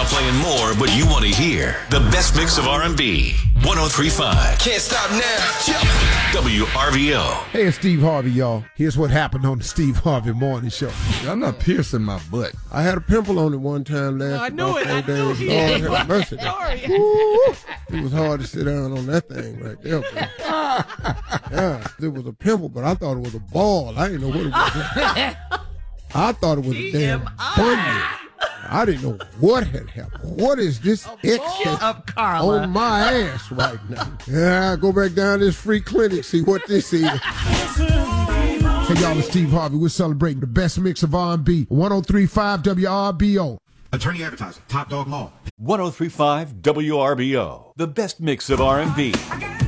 about playing more, but you want to hear the best mix of R&B. 103.5. Can't stop now. WRBO. Hey, it's Steve Harvey, y'all. Here's what happened on the Steve Harvey Morning Show. I'm not piercing my butt. I had a pimple on it one time last I knew it. days. Lord have mercy. Ooh, it was hard to sit down on that thing right there. Yeah, it was a pimple, but I thought it was a ball. I didn't know what it was. I thought it was a damn bunion. I didn't know what had happened. What is this extra on my ass right now? Yeah, go back down to this free clinic, see what this is. Hey, y'all, it's Steve Harvey. We're celebrating the best mix of R&B. 103.5 WRBO. Attorney Advertising, Top Dog Law. 103.5 WRBO. The best mix of R&B.